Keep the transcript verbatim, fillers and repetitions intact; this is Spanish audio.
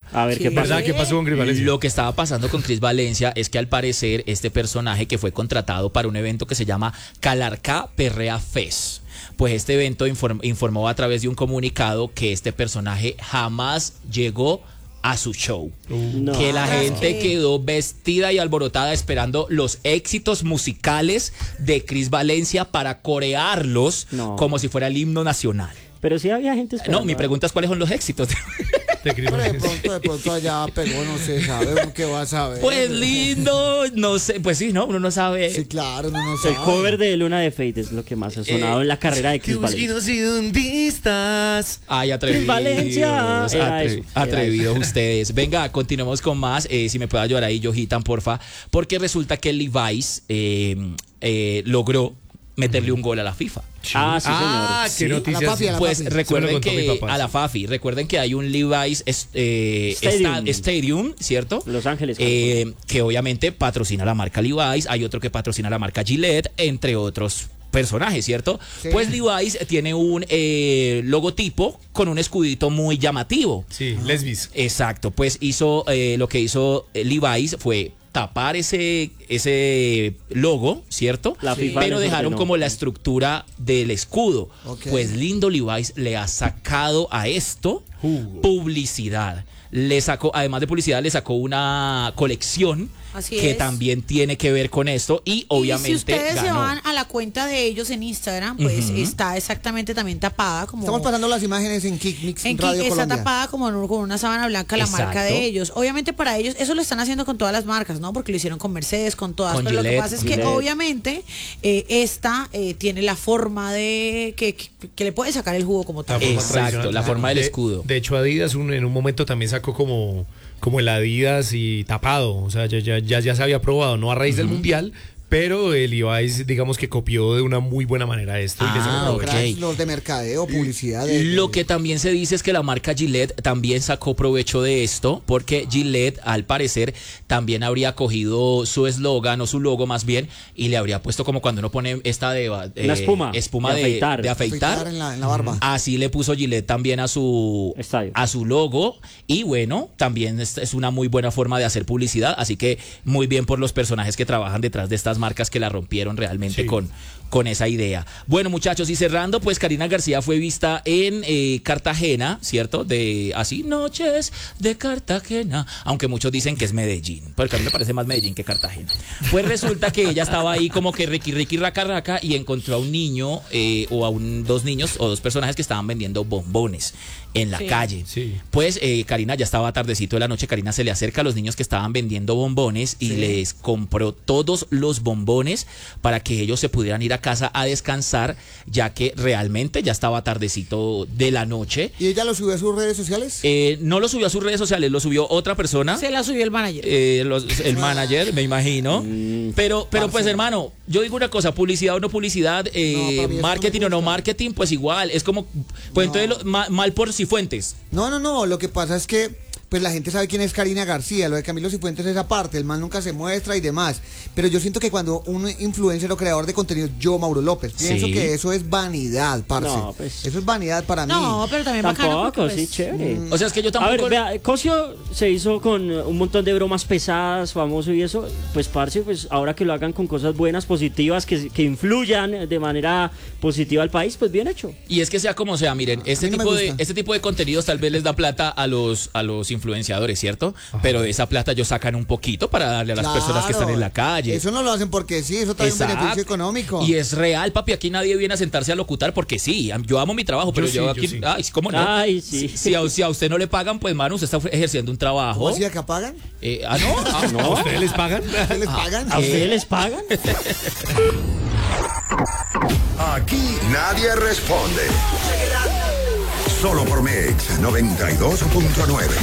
A ver Sí. qué pasa. ¿Verdad? ¿Qué pasó con Cris Valencia? Lo que estaba pasando con Cris Valencia es que al parecer este personaje que fue contratado para un evento que se llama Calarcá Perrea Fest, pues este evento inform- informó a través de un comunicado que este personaje jamás llegó a su show. No. Que la Ah, gente sí. quedó vestida y alborotada esperando los éxitos musicales de Cris Valencia para corearlos No. como si fuera el himno nacional. Pero sí había gente esperando. No, mi pregunta es cuáles son los éxitos. De Cris Pero de Valencia. pronto, de pronto allá pegó, no se sabe uno qué va a saber. Pues lindo, no sé, pues sí, ¿no? Uno no sabe. Sí, claro, uno no sabe. El cover de Luna de Fate es lo que más ha sonado Eh, en la carrera de Cris Valencia. y dundistas. Ay, atrevidos. Cris Valencia. Era Atre- eso, era atrevidos ustedes. Venga, continuemos con más. Eh, si me puede ayudar ahí, Johitan, porfa. Porque resulta que Levi's eh, eh, logró meterle un gol a la FIFA. Ah, sí, Ah, señor. qué Sí, noticias. a la papi, a la Pues papi. Se me recuerden lo contó mi que papá, a la sí. Fafi, recuerden que hay un Levi's est- eh, Stadium. esta- Stadium, ¿cierto? Los Ángeles. Eh, que obviamente patrocina la marca Levi's, hay otro que patrocina la marca Gillette, entre otros personajes, ¿cierto? Sí. Pues Levi's tiene un eh, logotipo con un escudito muy llamativo. Sí, lesbis. Exacto, pues hizo eh, lo que hizo eh, Levi's fue tapar ese ese logo, ¿cierto? La Sí. FIFA Pero les dejaron ordenó. como la estructura del escudo. Ok. Pues lindo Levi's le ha sacado a esto Jugo. publicidad. Le sacó, además de publicidad, le sacó una colección Así que es. también tiene que ver con esto y obviamente y si ustedes se ganó. van a la cuenta de ellos en Instagram, pues Ujú. está exactamente también tapada como Estamos pasando las imágenes en Kickmix en que Radio está Colombia. tapada como en- con una sábana blanca la Exacto. marca de ellos. Obviamente para ellos eso lo están haciendo con todas las marcas, ¿no? Porque lo hicieron con Mercedes, con todas. Con pero lo que Gillette, pasa es que Gillette. obviamente eh, esta eh, tiene la forma de que, que, que le puede sacar el jugo como tal. La forma Exacto, tradicional. la forma del De- escudo. De hecho, Adidas un- en un momento también sacó como, como el Adidas y tapado. O sea, ya, ya, ya, ya se había probado, no a raíz del Mundial, pero el Levi's, digamos que copió de una muy buena manera esto. y le sacó Ah, provecho. ok. Cracks, los de mercadeo, publicidad. de- Lo que también se dice es que la marca Gillette también sacó provecho de esto, porque Gillette, al parecer, también habría cogido su eslogan o su logo más bien, y le habría puesto como cuando uno pone esta de eh, Una espuma, espuma de de, afeitar. de afeitar. afeitar en la, en la barba. Así le puso Gillette también a su Estadio. a su logo, y bueno, también es, es una muy buena forma de hacer publicidad, así que muy bien por los personajes que trabajan detrás de estas marcas que la rompieron realmente Sí. con, con esa idea. Bueno, muchachos, y cerrando, pues Karina García fue vista en eh, Cartagena, ¿cierto? De así noches de Cartagena, aunque muchos dicen que es Medellín, porque a mí me parece más Medellín que Cartagena. Pues resulta que ella estaba ahí como que riqui riqui raca raca y encontró a un niño eh, o a un, dos niños o dos personajes que estaban vendiendo bombones en la Sí. calle. Sí. Pues eh, Karina ya estaba tardecito de la noche, Karina se le acerca a los niños que estaban vendiendo bombones y les compró todos los bombones para que ellos se pudieran ir a casa a descansar, ya que realmente ya estaba tardecito de la noche. ¿Y ella lo subió a sus redes sociales? Eh, no lo subió a sus redes sociales, lo subió otra persona. Se la subió el manager. Eh, los- el manager, me imagino. Pero, pero pues, parce. hermano, yo digo una cosa, publicidad o no publicidad, eh, No, para mí eso no marketing me o no gusta. marketing, pues igual, es como, pues No. entonces lo- ma- mal por Cifuentes. No, no, no. Lo que pasa es que pues la gente sabe quién es Karina García. Lo de Camilo Cifuentes es aparte. El man nunca se muestra y demás. Pero yo siento que cuando un influencer o creador de contenido, yo, Mauro López, pienso Sí. que eso es vanidad, parce. No, pues. Eso es vanidad para mí. No, pero también bacano Tampoco, porque, sí, pues, chévere. O sea, es que yo A tampoco... ver, vea, Cosio se hizo con un montón de bromas pesadas, famoso y eso. Pues, parce, pues ahora que lo hagan con cosas buenas, positivas, que, que influyan de manera positiva al país, pues bien hecho. Y es que sea como sea, miren, este mí no me tipo de gusta. este tipo de contenidos tal vez les da plata a los a los influenciadores, ¿cierto? Pero de esa plata ellos sacan un poquito para darle a las personas que están en la calle. Eso no lo hacen porque sí, eso trae un Exacto. beneficio económico. Y es real, papi, aquí nadie viene a sentarse a locutar porque sí, am- yo amo mi trabajo, pero Yo yo, sí, aquí, yo sí. ay, ¿cómo no? Ay, sí. Si, si a, si a usted no le pagan, pues mano, usted está ejerciendo un trabajo. ¿Cómo así acá pagan? Eh, ah, no, ah, No. ¿A ustedes les pagan? ¿Qué les pagan? ¿A ustedes les pagan? Aquí nadie responde. Solo por Mix noventa y dos punto nueve.